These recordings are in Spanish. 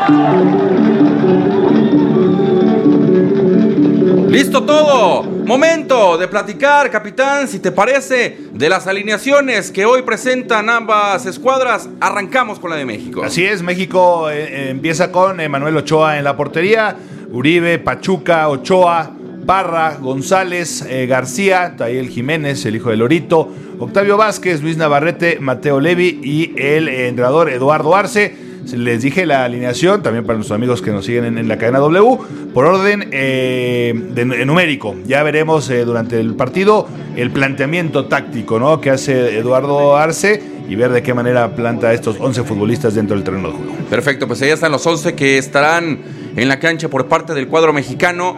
Listo todo, momento de platicar, capitán, si te parece, de las alineaciones que hoy presentan ambas escuadras. Arrancamos con la de México. Así es, México empieza con Manuel Ochoa en la portería, Uribe, Pachuca, Ochoa, Parra, González, García, Tayel Jiménez, el hijo de Lorito, Octavio Vázquez, Luis Navarrete, Mateo Levi y el entrenador Eduardo Arce. Les dije la alineación, también para nuestros amigos que nos siguen en la cadena W, por orden numérico. Ya veremos durante el partido el planteamiento táctico, ¿no?, que hace Eduardo Arce y ver de qué manera planta a estos 11 futbolistas dentro del terreno de juego. Perfecto, pues ahí están los 11 que estarán en la cancha por parte del cuadro mexicano.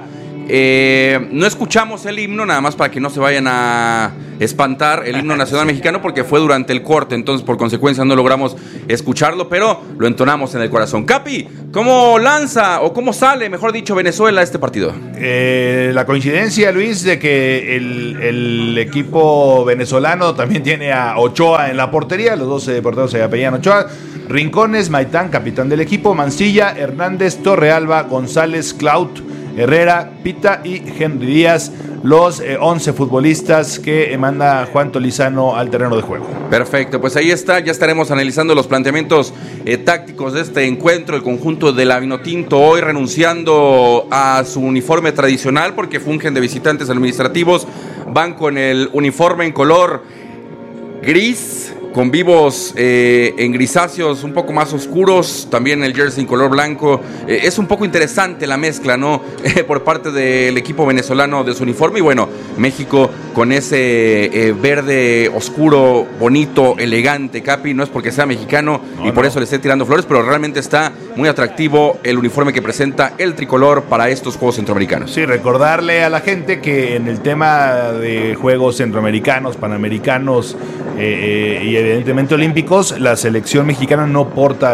No escuchamos el himno, nada más para que no se vayan a espantar, el himno nacional mexicano, porque fue durante el corte, entonces por consecuencia no logramos escucharlo, pero lo entonamos en el corazón. Capi, ¿cómo lanza o cómo sale, mejor dicho, Venezuela a este partido? La coincidencia, Luis, de que el equipo venezolano también tiene a Ochoa en la portería, los dos porteros se apellidan Ochoa, Rincones, Maitán, capitán del equipo, Mancilla, Hernández, Torrealba, González, Claut, Herrera, Pita y Henry Díaz, los 11 futbolistas que manda Juan Tolizano al terreno de juego. Perfecto, pues ahí está, ya estaremos analizando los planteamientos tácticos de este encuentro. El conjunto de la Vinotinto hoy renunciando a su uniforme tradicional porque fungen de visitantes administrativos, van con el uniforme en color gris, con vivos en grisáceos un poco más oscuros, también el jersey en color blanco. Es un poco interesante la mezcla, ¿no? Por parte del equipo venezolano de su uniforme. Y bueno, México con ese verde oscuro, bonito, elegante. Capi, no es porque sea mexicano por eso le esté tirando flores, pero realmente está muy atractivo el uniforme que presenta el tricolor para estos Juegos Centroamericanos. Sí, recordarle a la gente que en el tema de Juegos Centroamericanos, Panamericanos y evidentemente olímpicos, la selección mexicana no porta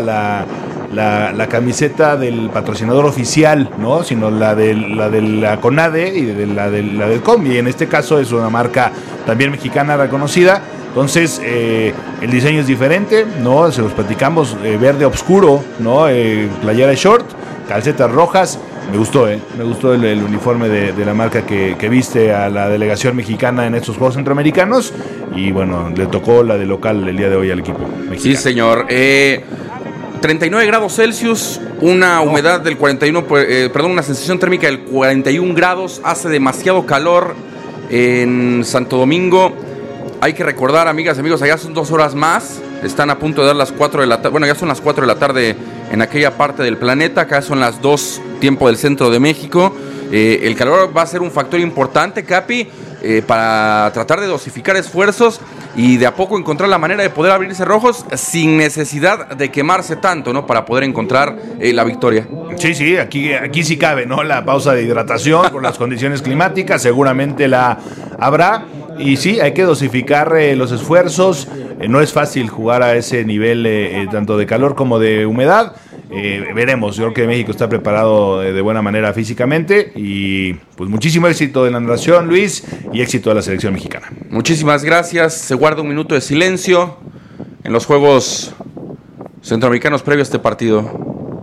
la camiseta del patrocinador oficial, ¿no?, sino la de la CONADE y de la del COMBI. En este caso es una marca también mexicana reconocida. Entonces el diseño es diferente, ¿no? Se los platicamos, verde oscuro, ¿no? Playera y short, calcetas rojas. Me gustó el uniforme de la marca que viste a la delegación mexicana en estos Juegos Centroamericanos. Y bueno, le tocó la de local el día de hoy al equipo mexicano. Sí, señor. 39 grados Celsius, una humedad del 41, una sensación térmica del 41 grados. Hace demasiado calor en Santo Domingo. Hay que recordar, amigas y amigos, allá son 2 horas más. Están a punto de dar las 4 de la tarde. Bueno, ya son las 4 de la tarde en aquella parte del planeta. Acá son las 2, tiempo del centro de México. El calor va a ser un factor importante, Capi, para tratar de dosificar esfuerzos y de a poco encontrar la manera de poder abrirse rojos sin necesidad de quemarse tanto, ¿no?, para poder encontrar la victoria. Sí, aquí sí cabe, ¿no?, la pausa de hidratación por las condiciones climáticas, seguramente la habrá. Y sí, hay que dosificar los esfuerzos. No es fácil jugar a ese nivel tanto de calor como de humedad. Veremos, yo creo que México está preparado de buena manera físicamente. Y pues muchísimo éxito en la narración, Luis, y éxito de la selección mexicana. Muchísimas gracias. Se guarda un minuto de silencio en los Juegos Centroamericanos previo a este partido.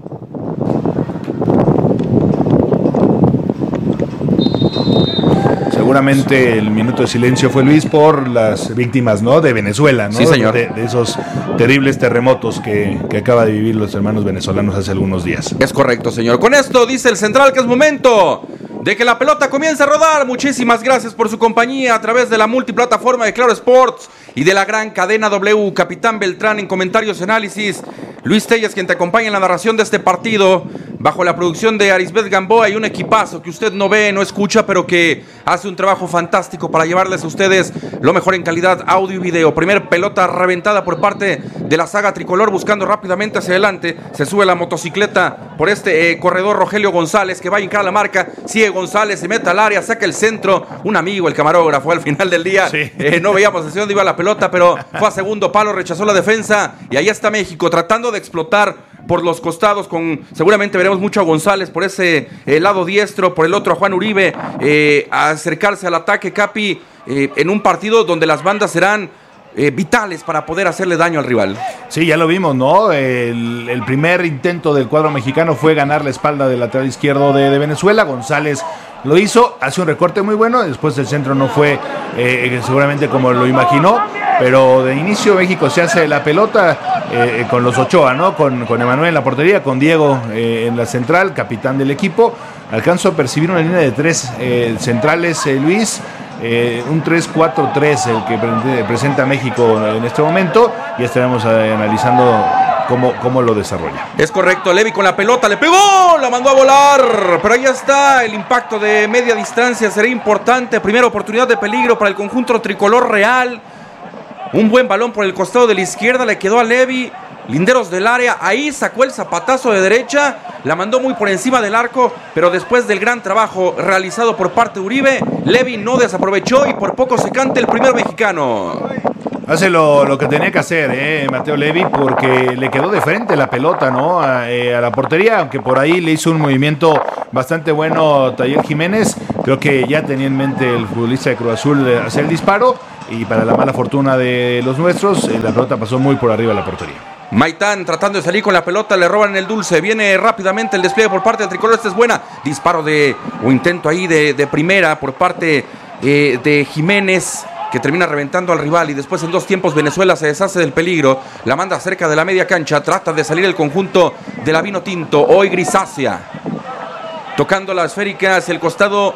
Seguramente el minuto de silencio fue, Luis, por las víctimas, ¿no?, de Venezuela, ¿no? Sí, señor. De esos terribles terremotos que acaba de vivir los hermanos venezolanos hace algunos días. Es correcto, señor. Con esto dice el central que es momento de que la pelota comience a rodar. Muchísimas gracias por su compañía a través de la multiplataforma de Claro Sports y de la gran cadena W. Capitán Beltrán en comentarios y análisis. Luis Telles, quien te acompaña en la narración de este partido, bajo la producción de Arisbeth Gamboa, y un equipazo que usted no ve, no escucha, pero que hace un trabajo fantástico para llevarles a ustedes lo mejor en calidad audio y video. Primer pelota reventada por parte de la saga tricolor, buscando rápidamente hacia adelante. Se sube la motocicleta por este corredor Rogelio González, que va a hincar a la marca. Sigue González, se mete al área, saca el centro. Un amigo, el camarógrafo, al final del día. Sí. No veíamos hacia dónde iba la pelota, pero fue a segundo palo, rechazó la defensa. Y ahí está México, tratando de explotar por los costados, seguramente veremos mucho a González por ese lado diestro, por el otro a Juan Uribe, a acercarse al ataque, Capi, en un partido donde las bandas serán vitales para poder hacerle daño al rival. Sí, ya lo vimos, ¿no? El primer intento del cuadro mexicano fue ganar la espalda del lateral izquierdo de Venezuela. González lo hizo, hace un recorte muy bueno, después el centro no fue seguramente como lo imaginó, pero de inicio México se hace la pelota con los Ochoa, ¿no? Con Emanuel en la portería, con Diego en la central, capitán del equipo. Alcanzo a percibir una línea de 3 centrales, Luis. Un 3-4-3 el que presenta México en este momento, y estaremos analizando cómo lo desarrolla. Es correcto, Levy con la pelota, le pegó, la mandó a volar, pero ahí está el impacto de media distancia, será importante, primera oportunidad de peligro para el conjunto tricolor real, un buen balón por el costado de la izquierda, le quedó a Levy, linderos del área, ahí sacó el zapatazo de derecha, la mandó muy por encima del arco, pero después del gran trabajo realizado por parte de Uribe, Levy no desaprovechó y por poco se canta el primer mexicano. Hace lo que tenía que hacer, Mateo Levy, porque le quedó de frente la pelota, ¿no? A la portería, aunque por ahí le hizo un movimiento bastante bueno Tayel Jiménez. Creo que ya tenía en mente el futbolista de Cruz Azul hacer el disparo, y para la mala fortuna de los nuestros, la pelota pasó muy por arriba de la portería. Maitán tratando de salir con la pelota, le roban el dulce, viene rápidamente el despliegue por parte del tricolor, esta es buena, disparo o intento ahí de primera por parte de Jiménez, que termina reventando al rival, y después en 2 tiempos Venezuela se deshace del peligro, la manda cerca de la media cancha, trata de salir el conjunto de la vino tinto, hoy grisácea, tocando la esférica hacia el costado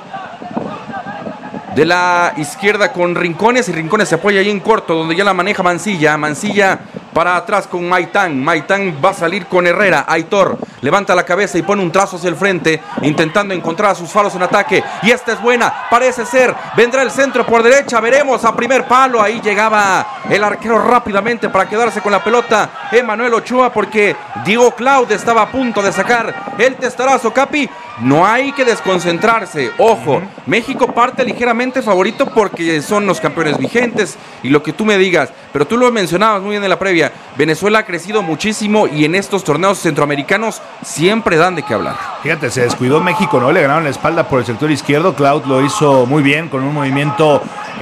de la izquierda con Rincones, y Rincones se apoya ahí en corto, donde ya la maneja Mancilla para atrás con Maitán va a salir con Herrera, Aitor levanta la cabeza y pone un trazo hacia el frente, intentando encontrar a sus faros en ataque, y esta es buena, parece ser, vendrá el centro por derecha, veremos a primer palo, ahí llegaba el arquero rápidamente para quedarse con la pelota, Emanuel Ochoa, porque Diego Claude estaba a punto de sacar el testarazo, Capi, no hay que desconcentrarse, ojo, México parte ligeramente favorito porque son los campeones vigentes y lo que tú me digas, pero tú lo mencionabas muy bien en la previa, Venezuela ha crecido muchísimo y en estos torneos centroamericanos siempre dan de qué hablar. Fíjate, se descuidó México, ¿no? Le ganaron la espalda por el sector izquierdo, Claude lo hizo muy bien con un movimiento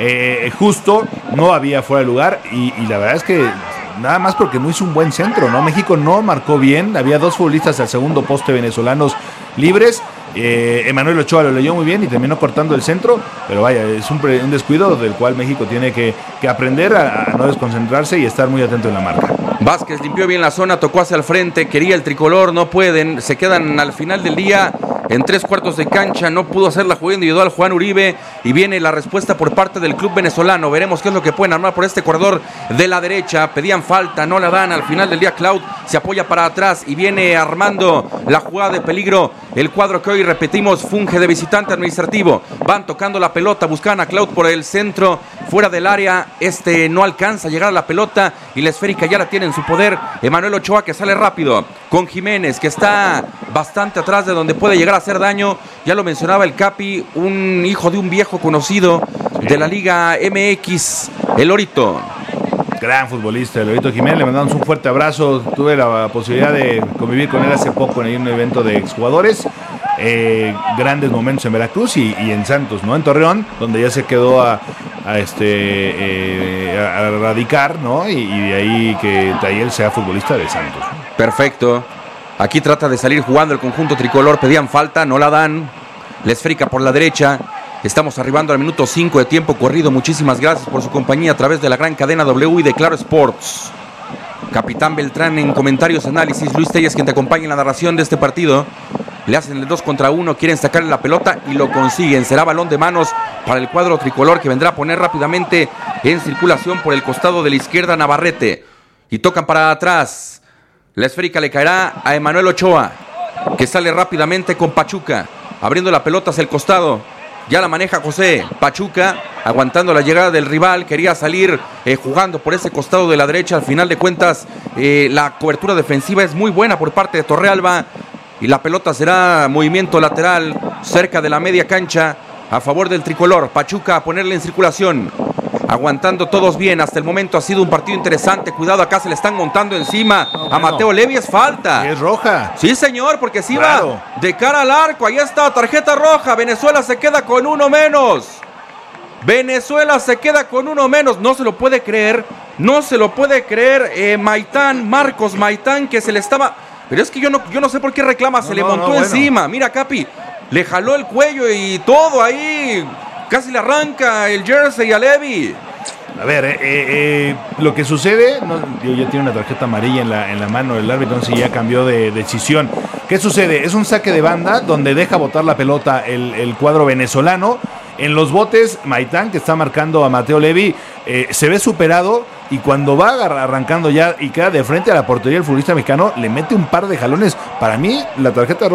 justo, no había fuera de lugar y la verdad es que nada más porque no hizo un buen centro, ¿no? México no marcó bien, había 2 futbolistas al segundo poste venezolanos libres, Emanuel Ochoa lo leyó muy bien y terminó cortando el centro, pero vaya, es un descuido del cual México tiene que aprender a no desconcentrarse y estar muy atento en la marca. Vázquez limpió bien la zona, tocó hacia el frente, quería el tricolor, no pueden, se quedan al final del día en 3/4 de cancha, no pudo hacer la jugada individual Juan Uribe y viene la respuesta por parte del club venezolano, veremos qué es lo que pueden armar por este corredor de la derecha, pedían falta, no la dan, al final del día Claude se apoya para atrás y viene armando la jugada de peligro, el cuadro que hoy repetimos funge de visitante administrativo, van tocando la pelota, buscan a Claude por el centro, fuera del área, no alcanza a llegar a la pelota y la esférica ya la tiene en su poder, Emanuel Ochoa que sale rápido, con Jiménez que está bastante atrás de donde puede llegar a hacer daño, ya lo mencionaba el Capi, un hijo de un viejo conocido de la Liga MX, el Lorito. Gran futbolista, el Lorito Jiménez, le mandamos un fuerte abrazo, tuve la posibilidad de convivir con él hace poco en un evento de exjugadores, grandes momentos en Veracruz y en Santos, ¿no? En Torreón, donde ya se quedó a radicar, ¿no? Y de ahí que Tayel sea futbolista de Santos. Perfecto. Aquí trata de salir jugando el conjunto tricolor, pedían falta, no la dan. La esférica por la derecha. Estamos arribando al minuto 5 de tiempo corrido. Muchísimas gracias por su compañía a través de la gran cadena W y de Claro Sports. Capitán Beltrán en comentarios, análisis. Luis Telles quien te acompaña en la narración de este partido. Le hacen el 2 contra 1, quieren sacarle la pelota y lo consiguen. Será balón de manos para el cuadro tricolor que vendrá a poner rápidamente en circulación por el costado de la izquierda Navarrete. Y tocan para atrás. La esférica le caerá a Emanuel Ochoa, que sale rápidamente con Pachuca, abriendo la pelota hacia el costado. Ya la maneja José. Pachuca aguantando la llegada del rival, quería salir jugando por ese costado de la derecha. Al final de cuentas, la cobertura defensiva es muy buena por parte de Torrealba. Y la pelota será movimiento lateral cerca de la media cancha a favor del tricolor. Pachuca a ponerle en circulación. Aguantando todos bien, hasta el momento ha sido un partido interesante. Cuidado, acá se le están montando encima a Mateo Levy, es falta. Es roja. Sí, señor, porque sí va de cara al arco. Ahí está, tarjeta roja. Venezuela se queda con uno menos. Venezuela se queda con uno menos. No se lo puede creer, No se lo puede creer Maitán, Marcos Maitán, que se le estaba... Pero es que yo no sé por qué reclama, se le montó encima. Mira, Capi, le jaló el cuello y todo ahí. Casi le arranca el jersey a Levy. A ver, lo que sucede, ya tiene una tarjeta amarilla en la mano del árbitro, entonces ya cambió de decisión. ¿Qué sucede? Es un saque de banda donde deja botar la pelota el cuadro venezolano. En los botes, Maitán, que está marcando a Mateo Levy, se ve superado y cuando va arrancando ya y queda de frente a la portería del futbolista mexicano, le mete un par de jalones. Para mí, la tarjeta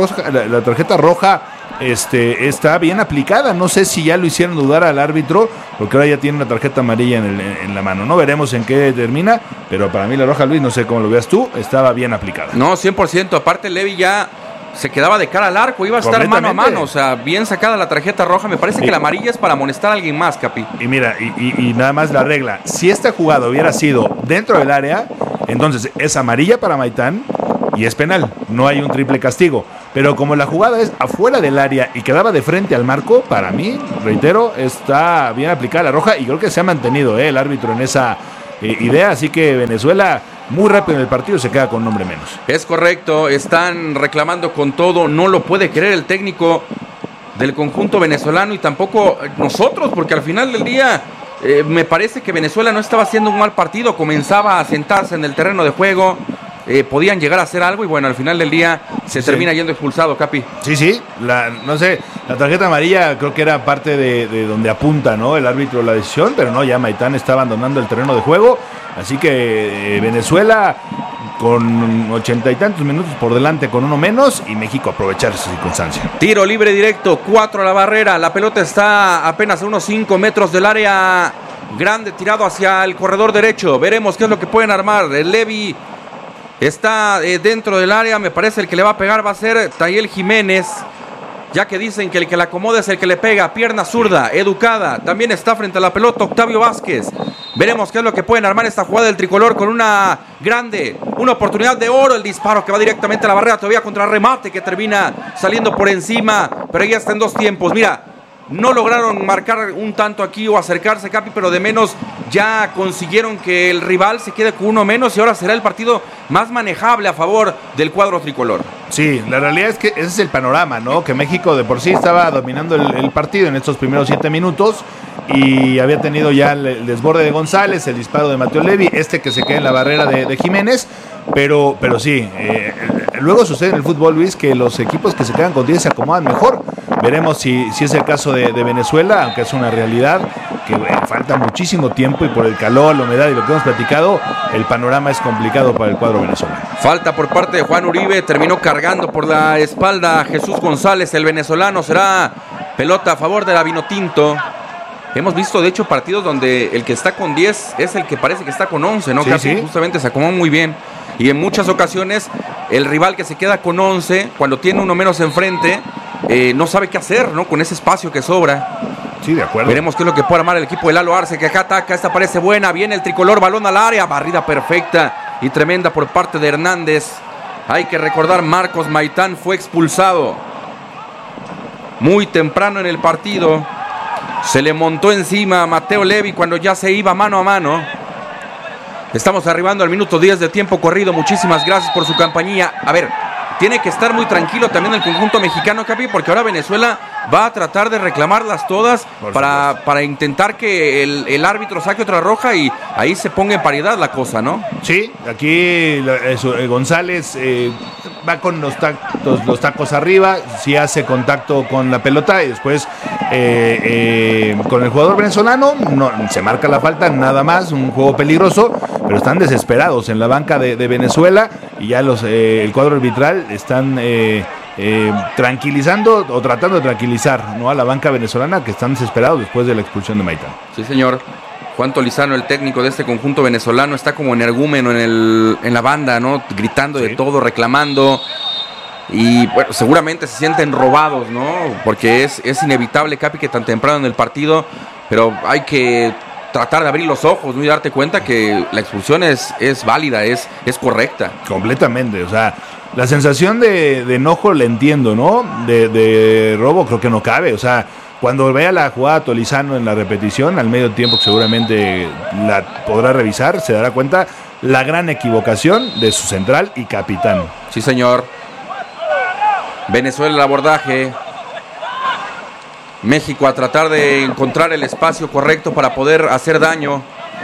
roja está bien aplicada. No sé si ya lo hicieron dudar al árbitro, porque ahora ya tiene una tarjeta amarilla en la mano. No veremos en qué termina, pero para mí la roja, Luis, no sé cómo lo veas tú, estaba bien aplicada. No, 100%. Aparte, Levy ya se quedaba de cara al arco, iba a estar mano a mano, o sea, bien sacada la tarjeta roja. Me parece que la amarilla es para amonestar a alguien más, Capi. Y mira, y nada más la regla, si esta jugada hubiera sido dentro del área, entonces es amarilla para Maitán y es penal, no hay un triple castigo. Pero como la jugada es afuera del área y quedaba de frente al marco, para mí, reitero, está bien aplicada la roja y creo que se ha mantenido el árbitro en esa idea, así que Venezuela muy rápido en el partido se queda con un hombre menos. Es correcto, están reclamando con todo, no lo puede creer el técnico del conjunto venezolano y tampoco nosotros, porque al final del día me parece que Venezuela no estaba haciendo un mal partido, comenzaba a sentarse en el terreno de juego, podían llegar a hacer algo y bueno, al final del día se termina yendo expulsado, Capi. Sí, la tarjeta amarilla creo que era parte de donde apunta, ¿no?, el árbitro la decisión, pero no, ya Maitán está abandonando el terreno de juego, así que Venezuela con 80 y tantos minutos por delante con uno menos y México aprovechar esa circunstancia. Tiro libre directo, 4 a la barrera, la pelota está apenas a unos 5 metros del área grande, tirado hacia el corredor derecho, veremos qué es lo que pueden armar. El Levy está dentro del área, me parece el que le va a pegar va a ser Tayel Jiménez, ya que dicen que el que la acomoda es el que le pega, pierna zurda, educada, también está frente a la pelota Octavio Vázquez. Veremos qué es lo que pueden armar esta jugada del tricolor con una oportunidad de oro, el disparo que va directamente a la barrera, todavía contra remate que termina saliendo por encima, pero ya está en 2 tiempos, mira. No lograron marcar un tanto aquí o acercarse, Capi, pero de menos ya consiguieron que el rival se quede con uno menos y ahora será el partido más manejable a favor del cuadro tricolor. Sí, la realidad es que ese es el panorama, ¿no? Que México de por sí estaba dominando el partido en estos primeros 7 minutos y había tenido ya el desborde de González, el disparo de Mateo Levy, que se queda en la barrera de Jiménez, pero sí, luego sucede en el fútbol, Luis, que los equipos que se quedan con 10 se acomodan mejor. Veremos si es el caso de Venezuela, aunque es una realidad que falta muchísimo tiempo y por el calor, la humedad y lo que hemos platicado, el panorama es complicado para el cuadro venezolano. Falta por parte de Juan Uribe, terminó cargando por la espalda Jesús González, el venezolano. Será pelota a favor de la Vinotinto. Hemos visto, de hecho, partidos donde el que está con 10 es el que parece que está con 11, ¿no? Sí. Justamente se acomodó muy bien. Y en muchas ocasiones, el rival que se queda con 11, cuando tiene uno menos enfrente, no sabe qué hacer, ¿no? Con ese espacio que sobra. Sí, de acuerdo. Veremos qué es lo que puede armar el equipo de Lalo Arce, que acá ataca, esta parece buena, viene el tricolor, balón al área, barrida perfecta y tremenda por parte de Hernández. Hay que recordar, Marcos Maitán fue expulsado muy temprano en el partido. Se le montó encima a Mateo Levy cuando ya se iba mano a mano. Estamos arribando al minuto 10 de tiempo corrido. Muchísimas gracias por su compañía. A ver, tiene que estar muy tranquilo también el conjunto mexicano, Capi, porque ahora Venezuela va a tratar de reclamarlas todas para intentar que el árbitro saque otra roja y ahí se ponga en paridad la cosa, ¿no? Sí, aquí González va con los tacos arriba, sí hace contacto con la pelota y después con el jugador venezolano no se marca la falta, nada más, un juego peligroso, pero están desesperados en la banca de Venezuela y ya el cuadro arbitral están tranquilizando o tratando de tranquilizar, ¿no?, a la banca venezolana, que están desesperados después de la expulsión de Maitán. Sí, señor. Juan Tolizano, el técnico de este conjunto venezolano, está como energúmeno en la banda, ¿no? Gritando de todo, reclamando. Y bueno, seguramente se sienten robados, ¿no? Porque es inevitable, Capi, que tan temprano en el partido, pero hay que tratar de abrir los ojos, ¿no?, y darte cuenta que la expulsión es válida, es correcta. Completamente, o sea, la sensación de enojo la entiendo, ¿no? De robo creo que no cabe, o sea, Cuando vea la jugada Tolizano en la repetición, al medio tiempo, que seguramente la podrá revisar, se dará cuenta la gran equivocación de su central y capitán. Sí, señor. Venezuela el abordaje. México a tratar de encontrar el espacio correcto para poder hacer daño.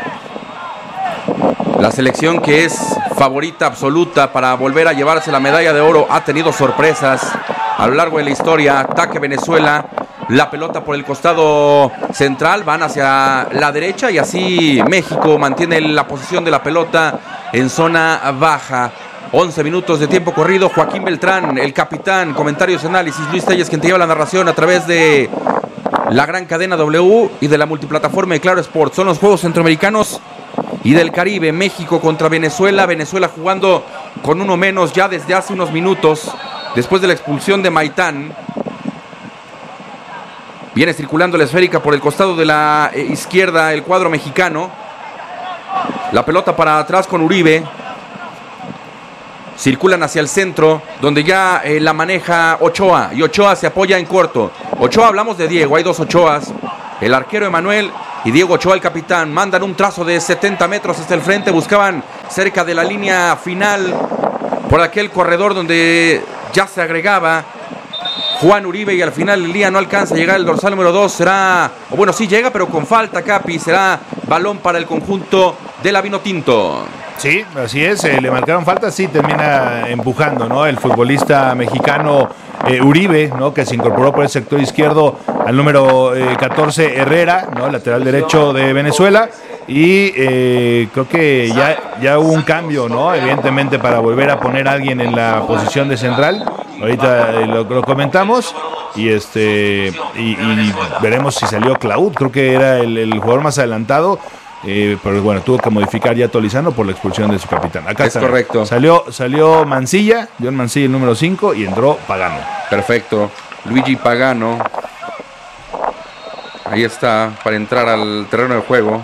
La selección que es favorita absoluta para volver a llevarse la medalla de oro ha tenido sorpresas a lo largo de la historia. Ataque Venezuela. La pelota por el costado central, van hacia la derecha y así México mantiene la posición de la pelota en zona baja. 11 minutos de tiempo corrido. Joaquín Beltrán, el capitán, comentarios, análisis. Luis Telles, quien te lleva la narración a través de la gran cadena W y de la multiplataforma de Claro Sports. Son los Juegos Centroamericanos y del Caribe. México contra Venezuela. Venezuela jugando con uno menos ya desde hace unos minutos, después de la expulsión de Maitán. Viene circulando la esférica por el costado de la izquierda el cuadro mexicano. La pelota para atrás con Uribe. Circulan hacia el centro, donde ya la maneja Ochoa. Y Ochoa se apoya en corto. Ochoa, hablamos de Diego, hay dos Ochoas. El arquero Emanuel y Diego Ochoa, el capitán. Mandan un trazo de 70 metros hasta el frente. Buscaban cerca de la línea final, por aquel corredor donde ya se agregaba Juan Uribe, y al final del día no alcanza a llegar el dorsal número 2. Será, o bueno, sí llega, pero con falta, Capi. Será balón para el conjunto de la Vinotinto. Sí, así es, le marcaron falta, sí, termina empujando, ¿no? El futbolista mexicano Uribe, ¿no? Que se incorporó por el sector izquierdo al número 14 Herrera, ¿no? Lateral derecho de Venezuela. Y creo que ya hubo un cambio, ¿no? Evidentemente, para volver a poner a alguien en la posición de central. Ahorita lo comentamos. Y veremos si salió Claude, creo que era el jugador más adelantado. Pero bueno, tuvo que modificar ya Tolizano por la expulsión de su capitán. Acá es correcto. Salió Mancilla, John Mancilla, el número 5, y entró Pagano. Perfecto. Luigi Pagano. Ahí está, para entrar al terreno de juego.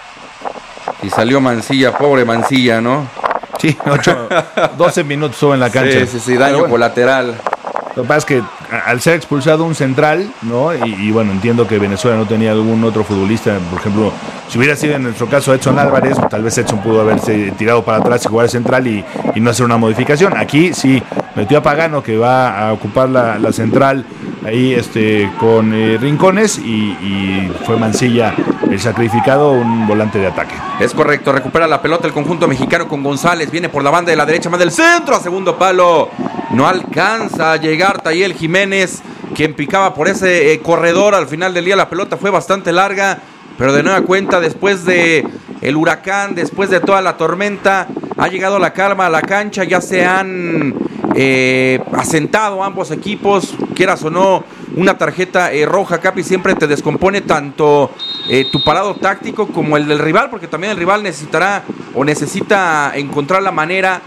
Y salió Mancilla, pobre Mancilla, ¿no? Sí, 12 minutos estuvo en la cancha. Sí, daño colateral. Lo que pasa es que al ser expulsado un central, ¿no? Y bueno, entiendo que Venezuela no tenía algún otro futbolista. Por ejemplo, si hubiera sido en nuestro caso Edson Álvarez, tal vez Edson pudo haberse tirado para atrás y jugar central y no hacer una modificación. Aquí sí metió a Pagano, que va a ocupar la central ahí con Rincones, y fue Mancilla el sacrificado, un volante de ataque. Es correcto, recupera la pelota el conjunto mexicano con González. Viene por la banda de la derecha, más del centro, a segundo palo. No alcanza a llegar Tayel Jiménez, quien picaba por ese corredor. Al final del día la pelota fue bastante larga, pero de nueva cuenta, después de el huracán, después de toda la tormenta, ha llegado la calma a la cancha. Ya se han asentado ambos equipos. Quieras o no, una tarjeta roja, Capi, siempre te descompone tanto tu parado táctico como el del rival, porque también el rival necesita encontrar la manera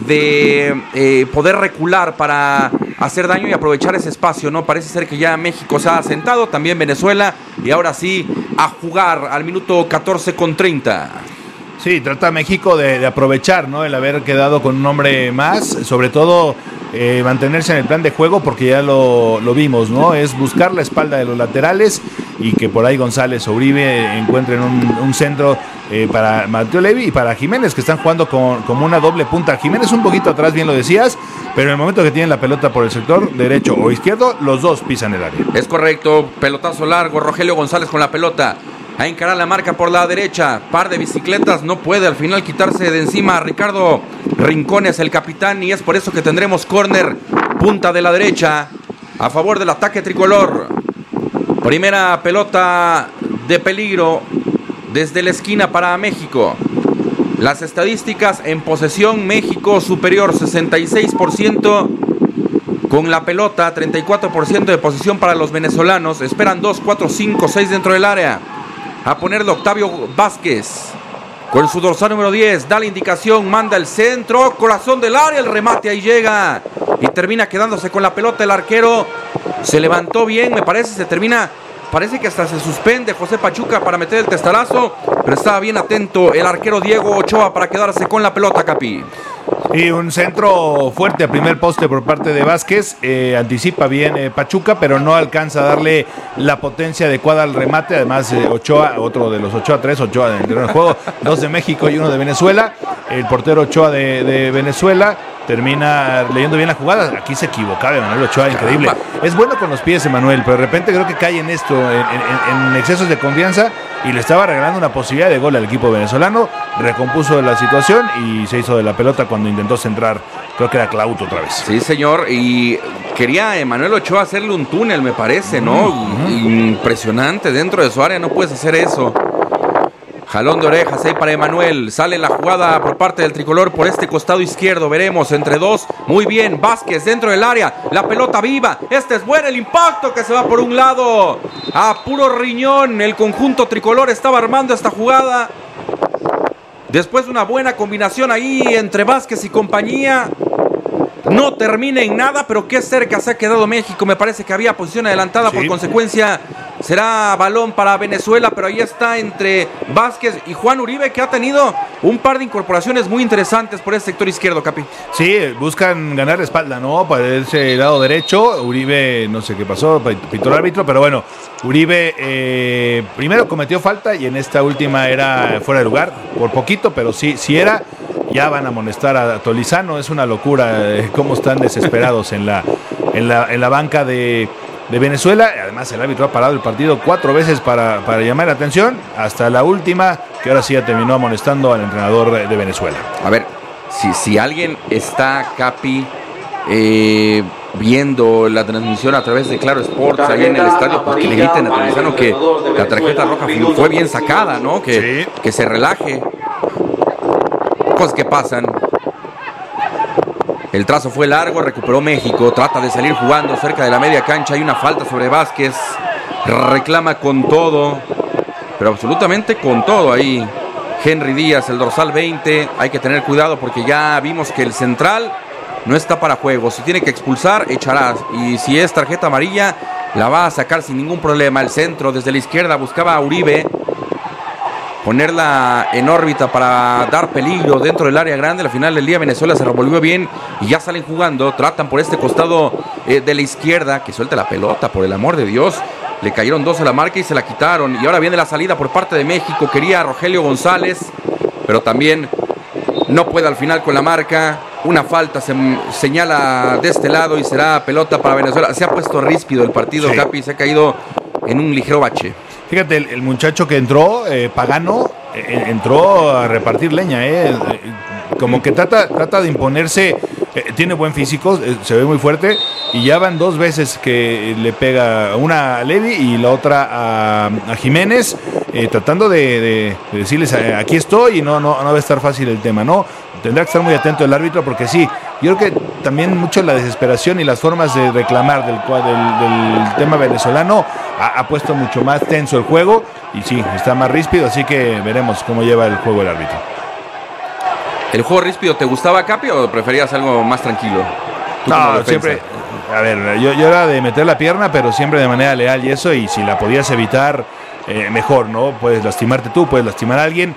de poder recular para hacer daño y aprovechar ese espacio, ¿no? Parece ser que ya México se ha asentado, también Venezuela, y ahora sí a jugar al minuto 14:30. Sí, trata México de aprovechar, ¿no? El haber quedado con un hombre más, sobre todo mantenerse en el plan de juego, porque ya lo vimos, ¿no? Es buscar la espalda de los laterales y que por ahí González o Uribe encuentren un centro para Mateo Levi y para Jiménez, que están jugando como una doble punta. Jiménez un poquito atrás, bien lo decías, pero en el momento que tienen la pelota por el sector derecho o izquierdo, los dos pisan el área. Es correcto, pelotazo largo, Rogelio González con la pelota. A encarar la marca por la derecha, par de bicicletas, no puede al final quitarse de encima a Ricardo Rincones, el capitán, y es por eso que tendremos córner, punta de la derecha, a favor del ataque tricolor. Primera pelota de peligro desde la esquina para México. Las estadísticas en posesión: México superior 66% con la pelota, 34% de posesión para los venezolanos. Esperan 2, 4, 5, 6 dentro del área. A ponerlo Octavio Vázquez con su dorsal número 10, da la indicación, manda el centro, corazón del área, el remate ahí llega y termina quedándose con la pelota el arquero. Se levantó bien, me parece, parece que hasta se suspende José Pachuca para meter el testarazo, pero estaba bien atento el arquero Diego Ochoa para quedarse con la pelota, Capi. Y un centro fuerte a primer poste por parte de Vázquez, anticipa bien Pachuca, pero no alcanza a darle la potencia adecuada al remate. Además, Ochoa, otro de los Ochoa, 3 Ochoa en el juego, 2 de México y 1 de Venezuela. El portero Ochoa de Venezuela termina leyendo bien la jugada. Aquí se equivocaba Emanuel Ochoa, increíble. Es bueno con los pies, Emanuel, pero de repente creo que cae en esto, en excesos de confianza, y le estaba regalando una posibilidad de gol al equipo venezolano. Recompuso la situación y se hizo de la pelota cuando intentó centrar, creo que era Claut otra vez. Sí, señor, y quería Emanuel Ochoa hacerle un túnel, me parece, ¿no? Impresionante, dentro de su área no puedes hacer eso. Jalón de orejas ahí para Emanuel. Sale la jugada por parte del tricolor por este costado izquierdo. Veremos entre dos. Muy bien, Vázquez dentro del área. La pelota viva. Este es bueno el impacto que se va por un lado. A puro riñón. El conjunto tricolor estaba armando esta jugada. Después de una buena combinación ahí entre Vázquez y compañía. No termina en nada, pero qué cerca se ha quedado México. Me parece que había posición adelantada, sí. Por consecuencia será balón para Venezuela, pero ahí está entre Vázquez y Juan Uribe, que ha tenido un par de incorporaciones muy interesantes por ese sector izquierdo, Capi. Sí, buscan ganar la espalda, ¿no? Para ese lado derecho. Uribe, no sé qué pasó, pitó el árbitro, pero bueno, Uribe primero cometió falta y en esta última era fuera de lugar, por poquito, pero sí era. Ya van a amonestar a Tolizano, es una locura cómo están desesperados en la banca de Venezuela. Además el árbitro ha parado el partido 4 veces para llamar la atención, hasta la última, que ahora sí ya terminó amonestando al entrenador de Venezuela. A ver, si alguien está, Capi, viendo la transmisión a través de Claro Sports ahí en el estadio, pues que le griten a Tolizano que la tarjeta roja fue bien sacada, ¿no? Que se relaje. Cosas que pasan. El trazo fue largo, recuperó México, trata de salir jugando cerca de la media cancha, hay una falta sobre Vázquez, reclama con todo, pero absolutamente con todo ahí Henry Díaz, el dorsal 20, hay que tener cuidado porque ya vimos que el central no está para juego, si tiene que expulsar, echará, y si es tarjeta amarilla, la va a sacar sin ningún problema. El centro desde la izquierda buscaba a Uribe, ponerla en órbita para dar peligro dentro del área grande. Al final del día Venezuela se revolvió bien y ya salen jugando, tratan por este costado de la izquierda, que suelte la pelota, por el amor de Dios. Le cayeron 2 a la marca y se la quitaron, y ahora viene la salida por parte de México. Quería a Rogelio González, pero también no puede al final con la marca. Una falta se señala de este lado y será pelota para Venezuela. Se ha puesto ríspido el partido, sí. Capi, se ha caído en un ligero bache. Fíjate, el muchacho que entró, Pagano, entró a repartir leña, como que trata de imponerse, tiene buen físico, se ve muy fuerte, y ya van 2 veces que le pega, una a Levi y la otra a Jiménez, tratando de decirles, aquí estoy, y no va a estar fácil el tema, ¿no? Tendrá que estar muy atento el árbitro, porque sí, yo creo que también mucho la desesperación y las formas de reclamar del tema venezolano ha puesto mucho más tenso el juego, y sí, está más ríspido, así que veremos cómo lleva el juego el árbitro. ¿El juego ríspido te gustaba, Capi, o preferías algo más tranquilo? No, siempre, a ver, yo era de meter la pierna, pero siempre de manera leal y eso, y si la podías evitar, mejor, ¿no? Puedes lastimarte tú, puedes lastimar a alguien,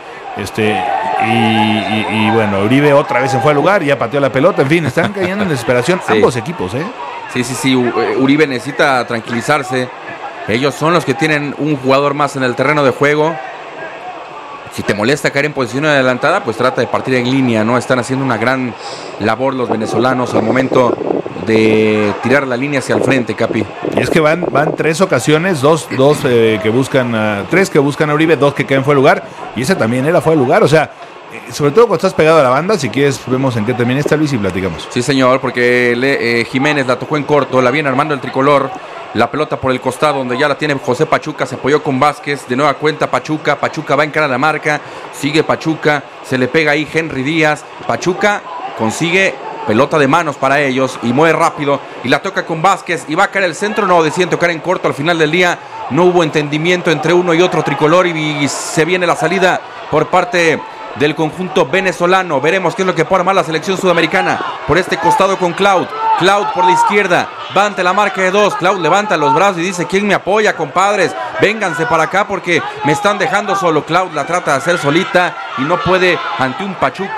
y bueno, Uribe otra vez se fue al lugar, ya pateó la pelota, en fin, están cayendo en desesperación sí. Ambos equipos, Sí, Uribe necesita tranquilizarse. Ellos son los que tienen un jugador más en el terreno de juego. Si te molesta caer en posición adelantada, pues trata de partir en línea, ¿no? Están haciendo una gran labor los venezolanos al momento de tirar la línea hacia el frente, Capi. Y es que van 3 ocasiones, dos que buscan, 3 que buscan a Uribe, 2 que caen fuera de lugar, y ese también era fuera de lugar, o sea, sobre todo cuando estás pegado a la banda. Si quieres vemos en qué termina esta, Luis, y platicamos. Sí, señor, porque Jiménez la tocó en corto, la viene armando el tricolor. La pelota por el costado donde ya la tiene José Pachuca, se apoyó con Vázquez, de nueva cuenta Pachuca va a encarar la marca, sigue Pachuca, se le pega ahí Henry Díaz, Pachuca consigue pelota de manos para ellos y mueve rápido y la toca con Vázquez y va a caer el centro, no, deciden tocar en corto. Al final del día no hubo entendimiento entre uno y otro tricolor y se viene la salida por parte del conjunto venezolano. Veremos qué es lo que puede armar la selección sudamericana por este costado con Claut por la izquierda, va ante la marca de 2, Claut levanta los brazos y dice: ¿quién me apoya, compadres? Vénganse para acá porque me están dejando solo. Claut la trata de hacer solita y no puede ante un Pachuca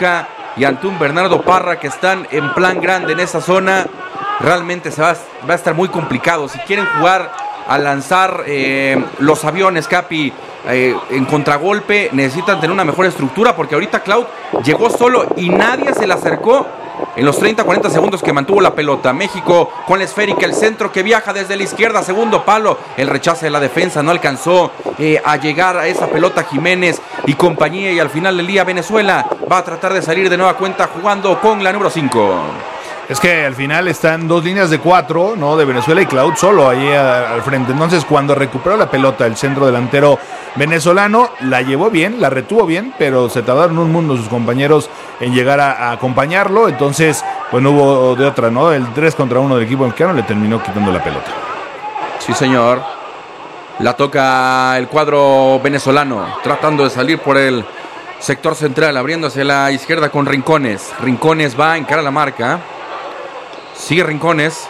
y ante un Bernardo Parra que están en plan grande en esa zona, realmente va a estar muy complicado. Si quieren jugar a lanzar los aviones, Capi, en contragolpe, necesitan tener una mejor estructura, porque ahorita Cloud llegó solo y nadie se le acercó en los 30-40 segundos que mantuvo la pelota. México con la esférica, el centro que viaja desde la izquierda, segundo palo, el rechace de la defensa, no alcanzó a llegar a esa pelota Jiménez y compañía, y al final del día Venezuela va a tratar de salir de nueva cuenta jugando con la número 5. Es que al final están dos líneas de 4, ¿no? De Venezuela y Cloud solo ahí al frente. Entonces, cuando recuperó la pelota el centro delantero venezolano, la llevó bien, la retuvo bien, pero se tardaron un mundo sus compañeros en llegar a acompañarlo. Entonces, pues no hubo de otra, ¿no? El 3 contra 1 del equipo mexicano le terminó quitando la pelota. Sí, señor. La toca el cuadro venezolano, tratando de salir por el sector central, abriendo hacia la izquierda con Rincones. Rincones va a encarar la marca. Sigue Rincones.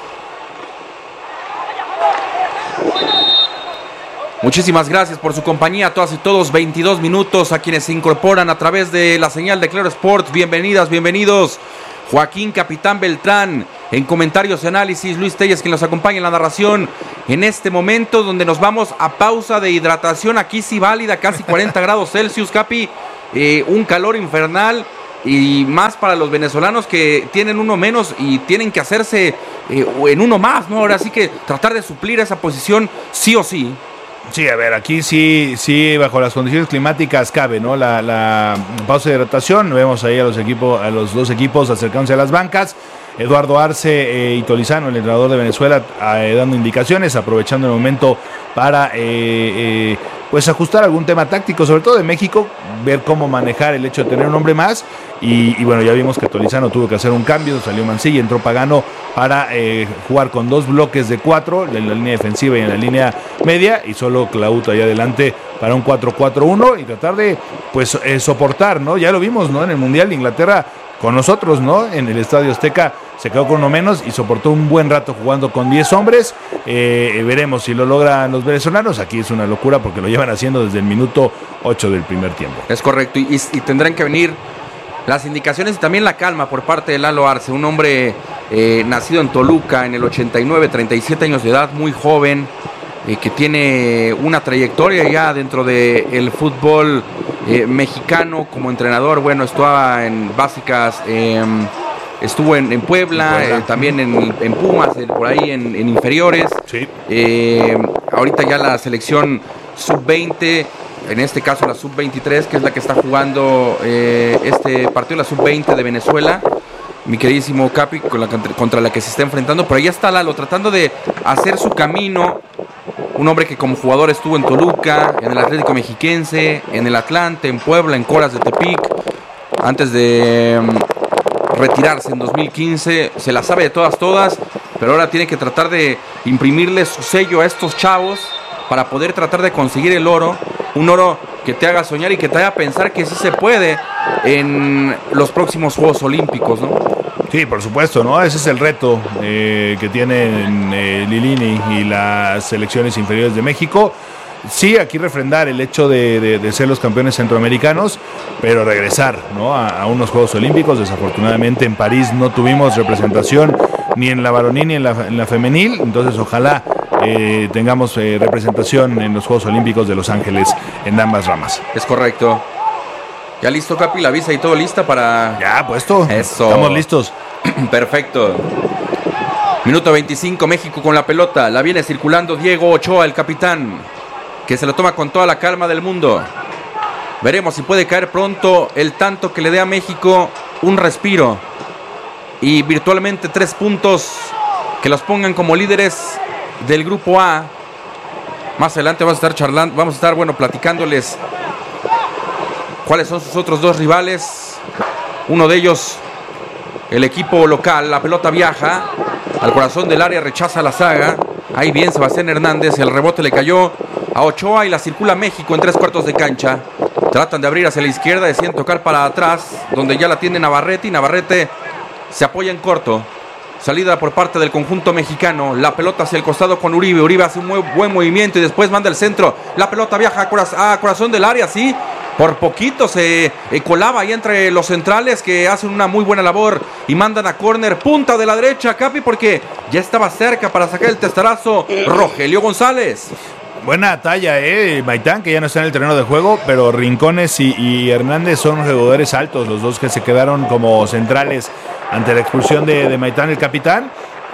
Muchísimas gracias por su compañía a todas y todos. 22 minutos a quienes se incorporan a través de la señal de Claro Sports. Bienvenidas, bienvenidos. Joaquín Capitán Beltrán en comentarios y análisis. Luis Telles quien nos acompaña en la narración. En este momento donde nos vamos a pausa de hidratación. Aquí sí válida, casi 40 grados Celsius, Capi. Un calor infernal. Y más para los venezolanos que tienen uno menos y tienen que hacerse en uno más, ¿no? Ahora sí que tratar de suplir esa posición sí o sí. Sí, a ver, aquí sí, bajo las condiciones climáticas cabe, ¿no? La pausa de hidratación. Vemos ahí a los dos equipos acercándose a las bancas. Eduardo Arce y Tolizano, el entrenador de Venezuela, dando indicaciones, aprovechando el momento para pues ajustar algún tema táctico, sobre todo de México, ver cómo manejar el hecho de tener un hombre más. Y bueno, ya vimos que Tolizano tuvo que hacer un cambio, salió Mancilla, entró Pagano para jugar con dos bloques de 4 en la línea defensiva y en la línea media, y solo Clauto ahí adelante para un 4-4-1 y tratar de pues soportar, ¿no? Ya lo vimos, ¿no? En el Mundial de Inglaterra con nosotros, ¿no? En el Estadio Azteca se quedó con uno menos y soportó un buen rato jugando con 10 hombres. Veremos si lo logran los venezolanos. Aquí es una locura porque lo llevan haciendo desde el minuto 8 del primer tiempo. Es correcto, y tendrán que venir las indicaciones y también la calma por parte de Lalo Arce, un hombre nacido en Toluca en el 89, 37 años de edad, muy joven, que tiene una trayectoria ya dentro del fútbol mexicano como entrenador. Bueno, estaba en básicas, estuvo en Puebla, también en Pumas, por ahí en inferiores. Sí. Ahorita ya la selección sub-20, en este caso la sub-23, que es la que está jugando este partido, la sub-20 de Venezuela, mi queridísimo Capi, contra la que se está enfrentando. Pero ahí está Lalo, tratando de hacer su camino. Un hombre que como jugador estuvo en Toluca, en el Atlético Mexiquense, en el Atlante, en Puebla, en Coras de Tepic, antes de retirarse en 2015. Se la sabe de todas, pero ahora tiene que tratar de imprimirle su sello a estos chavos para poder tratar de conseguir el oro. Un oro que te haga soñar y que te haga pensar que sí se puede en los próximos Juegos Olímpicos, ¿no? Sí, por supuesto, ¿no? Ese es el reto que tienen Lilini y las selecciones inferiores de México. Sí, aquí refrendar el hecho de ser los campeones centroamericanos, pero regresar, ¿no? a unos Juegos Olímpicos. Desafortunadamente en París no tuvimos representación ni en la varonil ni en la femenil, entonces ojalá tengamos representación en los Juegos Olímpicos de Los Ángeles en ambas ramas. Es correcto. ¿Ya listo, Capi? ¿La visa y todo lista para...? Ya, puesto. Eso. Estamos listos. Perfecto. Minuto 25, México con la pelota. La viene circulando Diego Ochoa, el capitán, que se lo toma con toda la calma del mundo. Veremos si puede caer pronto el tanto que le dé a México un respiro. Y virtualmente 3 puntos que los pongan como líderes del grupo A. Más adelante vamos a estar charlando, platicándoles cuáles son sus otros 2 rivales. Uno de ellos, el equipo local. La pelota viaja al corazón del área, rechaza la zaga. Ahí bien Sebastián Hernández, el rebote le cayó a Ochoa y la circula México en 3/4 de cancha. Tratan de abrir hacia la izquierda, deciden tocar para atrás, donde ya la tiene Navarrete, y Navarrete se apoya en corto. Salida por parte del conjunto mexicano. La pelota hacia el costado con Uribe. Uribe hace un muy buen movimiento y después manda el centro. La pelota viaja a corazón del área, sí. por poquito se colaba ahí entre los centrales que hacen una muy buena labor y mandan a córner, punta de la derecha, Capi, porque ya estaba cerca para sacar el testarazo Rogelio González. Buena talla, Maitán, que ya no está en el terreno de juego, pero Rincones y Hernández son jugadores altos, los dos que se quedaron como centrales ante la expulsión de Maitán, el capitán.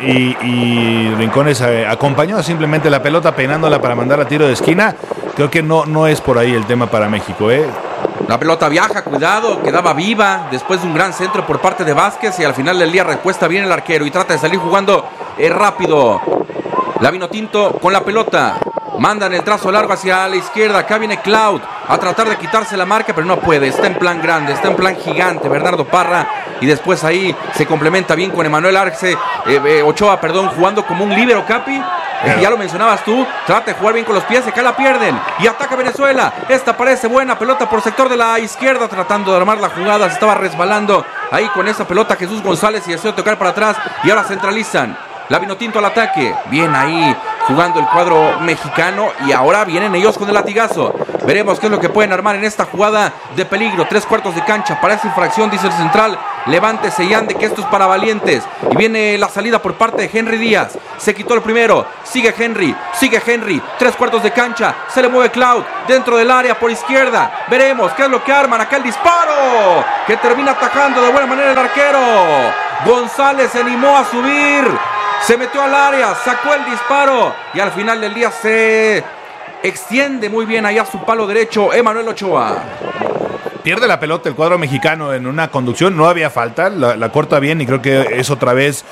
Y Rincones acompañó simplemente la pelota peinándola para mandar a tiro de esquina. Creo que no es por ahí el tema para México. La pelota viaja, cuidado, quedaba viva después de un gran centro por parte de Vázquez y al final del día recuesta bien el arquero y trata de salir jugando rápido. La Vinotinto con la pelota. Mandan el trazo largo hacia la izquierda. Acá viene Cloud a tratar de quitarse la marca, pero no puede. Está en plan grande, está en plan gigante Bernardo Parra. Y después ahí se complementa bien con Emanuel Ochoa, jugando como un líbero, Capi. Ya lo mencionabas tú. Trata de jugar bien con los pies, acá la pierden. Y ataca Venezuela. Esta parece buena pelota por sector de la izquierda, tratando de armar la jugada. Se estaba resbalando ahí con esa pelota Jesús González y deseo tocar para atrás. Y ahora centralizan. La Vinotinto al ataque. Bien ahí jugando el cuadro mexicano. Y ahora vienen ellos con el latigazo. Veremos qué es lo que pueden armar en esta jugada de peligro. 3/4 de cancha. Para esa infracción, dice el central. Levántese y ande, que esto es para valientes. Y viene la salida por parte de Henry Díaz. Se quitó el primero. Sigue Henry. 3/4 de cancha. Se le mueve Cloud dentro del área por izquierda. Veremos qué es lo que arman. Acá el disparo que termina atajando de buena manera el arquero. González se animó a subir. Se metió al área, sacó el disparo y al final del día se extiende muy bien allá su palo derecho Emanuel Ochoa. Pierde la pelota el cuadro mexicano en una conducción, no había falta, la corta bien y creo que es otra vez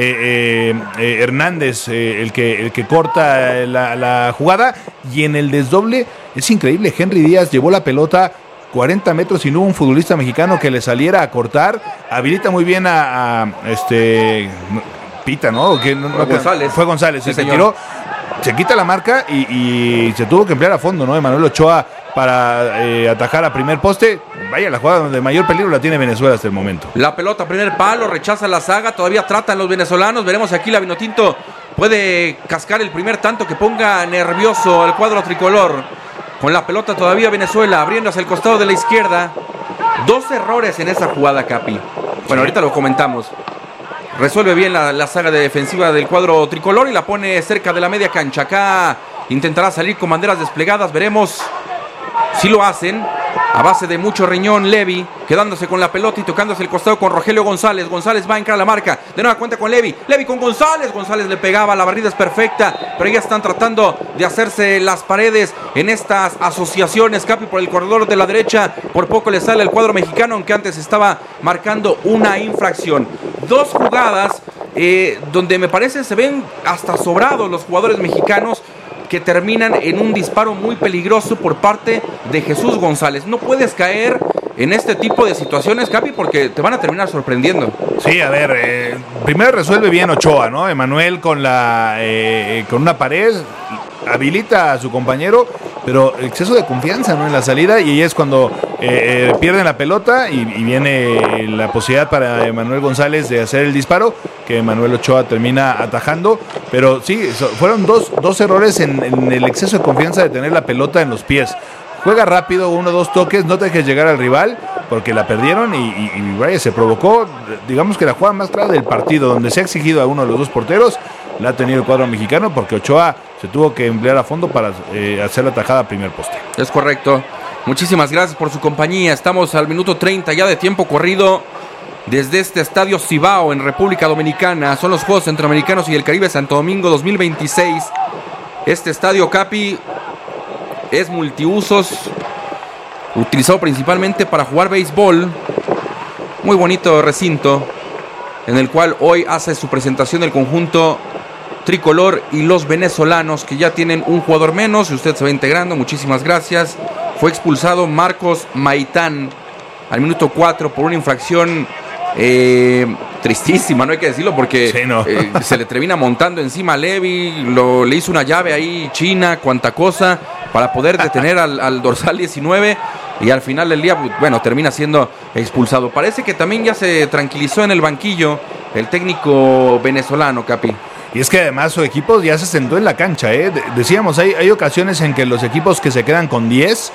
Hernández el que corta la jugada. Y en el desdoble es increíble, Henry Díaz llevó la pelota 40 metros y no hubo un futbolista mexicano que le saliera a cortar. Habilita muy bien a Pita, ¿no? González. Fue González, sí, se tiró, se quita la marca y se tuvo que emplear a fondo, ¿no? Emanuel Ochoa para atajar a primer poste. Vaya, la jugada donde mayor peligro la tiene Venezuela hasta el momento. La pelota, primer palo, rechaza la saga, todavía tratan los venezolanos. Veremos aquí la Vinotinto puede cascar el primer tanto que ponga nervioso al cuadro tricolor. Con la pelota todavía Venezuela, abriendo hacia el costado de la izquierda. 2 errores en esa jugada, Capi. Bueno, ahorita lo comentamos. Resuelve bien la saga de defensiva del cuadro tricolor y la pone cerca de la media cancha. Acá intentará salir con banderas desplegadas. Veremos si lo hacen. A base de mucho riñón, Levi quedándose con la pelota y tocándose el costado con Rogelio González. González va a entrar a la marca. De nueva cuenta con Levi. Levi con González. González le pegaba. La barrida es perfecta. Pero ya están tratando de hacerse las paredes en estas asociaciones. Capi por el corredor de la derecha. Por poco le sale el cuadro mexicano, aunque antes estaba marcando una infracción. 2 jugadas donde me parece se ven hasta sobrados los jugadores mexicanos, que terminan en un disparo muy peligroso por parte de Jesús González. No puedes caer en este tipo de situaciones, Capi, porque te van a terminar sorprendiendo. Sí, a ver, primero resuelve bien Ochoa, ¿no? Emanuel con una pared habilita a su compañero, pero exceso de confianza, ¿no? En la salida, y ahí es cuando pierden la pelota y viene la posibilidad para Emanuel González de hacer el disparo, que Emanuel Ochoa termina atajando. Pero sí, fueron dos errores en el exceso de confianza de tener la pelota en los pies. Juega rápido, 1 o 2 toques, no te dejes llegar al rival, porque la perdieron y vaya, se provocó, digamos que la jugada más clara del partido, donde se ha exigido a uno de los 2 porteros, la ha tenido el cuadro mexicano, porque Ochoa se tuvo que emplear a fondo para hacer la tajada a primer poste. Es correcto. Muchísimas gracias por su compañía. Estamos al minuto 30 ya de tiempo corrido desde este Estadio Cibao en República Dominicana. Son los Juegos Centroamericanos y el Caribe Santo Domingo 2026. Este estadio, Capi, es multiusos, utilizado principalmente para jugar béisbol. Muy bonito recinto, en el cual hoy hace su presentación el conjunto tricolor y los venezolanos, que ya tienen un jugador menos y usted se va integrando. Muchísimas gracias. Fue expulsado Marcos Maitán al minuto 4 por una infracción tristísima, no hay que decirlo, porque sí, no. Se le termina montando encima a Levi, le hizo una llave ahí china, cuanta cosa, para poder detener al dorsal 19, y al final del día, bueno, termina siendo expulsado. Parece que también ya se tranquilizó en el banquillo el técnico venezolano, Capi. Y es que además su equipo ya se sentó en la cancha, ¿eh? Decíamos, hay ocasiones en que los equipos que se quedan con 10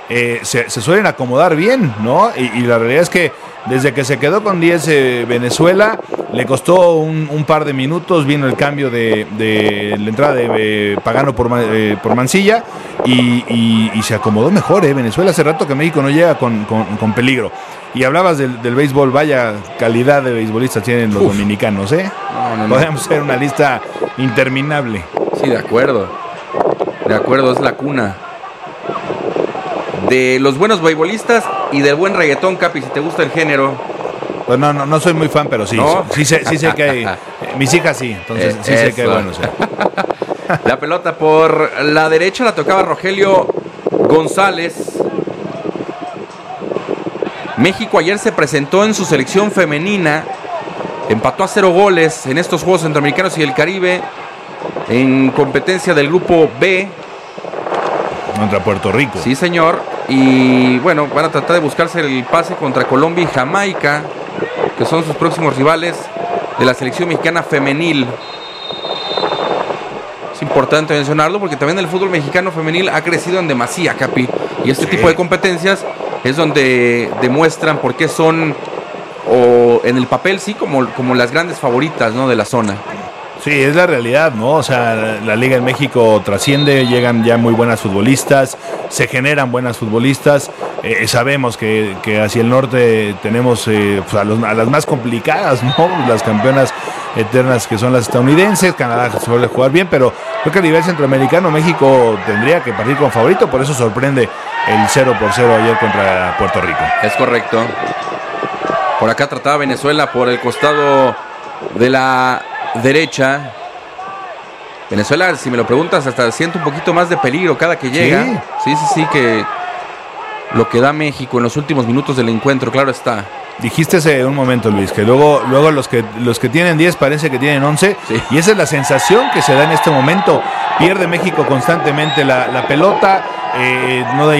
se suelen acomodar bien, ¿no? Y la realidad es que desde que se quedó con 10 Venezuela, le costó un par de minutos, vino el cambio de la entrada de Pagano por Mancilla y se acomodó mejor, Venezuela. Hace rato que México no llega con peligro. Y hablabas del béisbol, vaya calidad de beisbolistas tienen los dominicanos, No. Podemos hacer una lista interminable. Sí, de acuerdo, es la cuna de los buenos beisbolistas y del buen reggaetón, Capi, si te gusta el género. Pues no soy muy fan, pero sí, ¿no? sí sé que hay, mis hijas sí, entonces sí sé que hay buenos. La pelota por la derecha la tocaba Rogelio González. México ayer se presentó en su selección femenina, empató a 0 goles en estos Juegos Centroamericanos y del Caribe en competencia del grupo B contra Puerto Rico. Sí, señor. Y bueno, van a tratar de buscarse el pase contra Colombia y Jamaica, que son sus próximos rivales de la selección mexicana femenil. Es importante mencionarlo porque también el fútbol mexicano femenil ha crecido en demasía, Capi. Y este tipo de competencias es donde demuestran por qué son, o en el papel sí, como las grandes favoritas, ¿no?, de la zona. Sí, es la realidad, ¿no? O sea, la Liga en México trasciende, llegan ya muy buenas futbolistas, se generan buenas futbolistas. Sabemos que hacia el norte tenemos pues a las más complicadas, ¿no? Las campeonas eternas que son las estadounidenses. Canadá suele jugar bien, pero creo que a nivel centroamericano México tendría que partir con favorito, por eso sorprende el 0-0 ayer contra Puerto Rico. Es correcto. Por acá trataba Venezuela por el costado de la derecha. Venezuela, si me lo preguntas, hasta siente un poquito más de peligro cada que llega. Sí, que lo que da México en los últimos minutos del encuentro, claro está. Dijiste hace un momento, Luis, que luego los que tienen 10 parece que tienen 11, y esa es la sensación que se da en este momento. Pierde México constantemente la pelota, no da